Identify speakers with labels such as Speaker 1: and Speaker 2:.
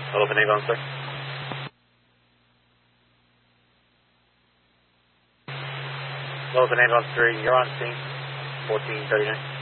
Speaker 1: Elephant Avon, sir. Elephant Avon 3, you're on scene, 1439.